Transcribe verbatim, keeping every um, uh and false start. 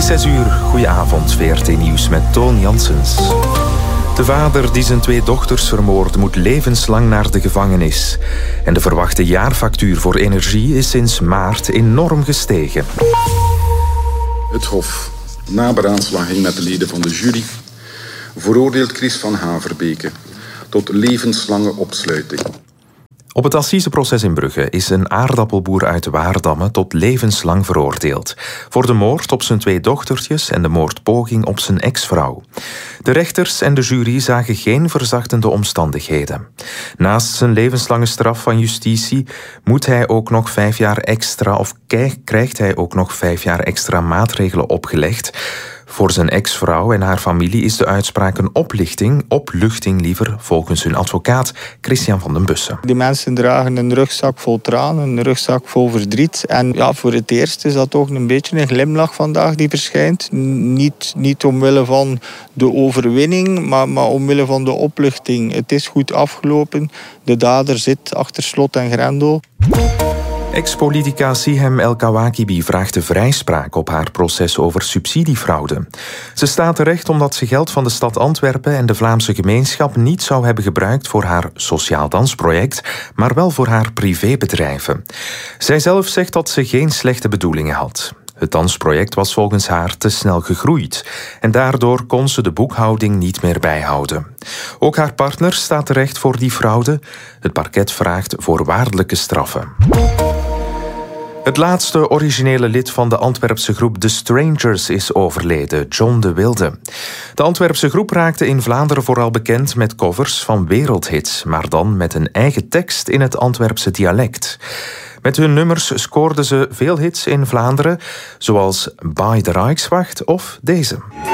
is zes uur. Goedenavond, V R T Nieuws met Toon Janssens. De vader die zijn twee dochters vermoordt moet levenslang naar de gevangenis. En de verwachte jaarfactuur voor energie is sinds maart enorm gestegen. Het Hof, na beraadslaging met de leden van de jury, veroordeelt Chris van Haverbeke tot levenslange opsluiting. Op het assiseproces in Brugge is een aardappelboer uit Waardamme tot levenslang veroordeeld. Voor de moord op zijn twee dochtertjes en de moordpoging op zijn ex-vrouw. De rechters en de jury zagen geen verzachtende omstandigheden. Naast zijn levenslange straf van justitie moet hij ook nog vijf jaar extra, of krijgt hij ook nog vijf jaar extra maatregelen opgelegd. Voor zijn ex-vrouw en haar familie is de uitspraak een oplichting, opluchting liever, volgens hun advocaat Christian van den Bussen. Die mensen dragen een rugzak vol tranen, een rugzak vol verdriet. En ja, voor het eerst is dat toch een beetje een glimlach vandaag die verschijnt. Niet, niet omwille van de overwinning, maar, maar omwille van de opluchting. Het is goed afgelopen. De dader zit achter slot en grendel. Ex-politica Sihem El Kawakibi vraagt de vrijspraak op haar proces over subsidiefraude. Ze staat terecht omdat ze geld van de stad Antwerpen en de Vlaamse gemeenschap niet zou hebben gebruikt voor haar sociaal dansproject, maar wel voor haar privébedrijven. Zij zelf zegt dat ze geen slechte bedoelingen had. Het dansproject was volgens haar te snel gegroeid en daardoor kon ze de boekhouding niet meer bijhouden. Ook haar partner staat terecht voor die fraude. Het parket vraagt voorwaardelijke straffen. Het laatste originele lid van de Antwerpse groep The Strangers is overleden, John de Wilde. De Antwerpse groep raakte in Vlaanderen vooral bekend met covers van wereldhits, maar dan met een eigen tekst in het Antwerpse dialect. Met hun nummers scoorden ze veel hits in Vlaanderen, zoals By de Rijkswacht of deze.